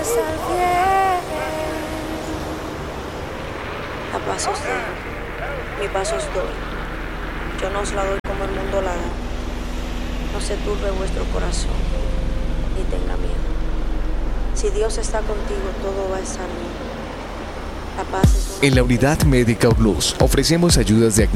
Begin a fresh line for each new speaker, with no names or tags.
estar bien. La paz os dejo, mi paz os doy. Yo no os la doy como el mundo la da. No se turbe vuestro corazón, ni tenga miedo. Si Dios está contigo, todo va a estar bien. La paz es una...
En la Unidad Médica Plus ofrecemos ayudas diagnósticas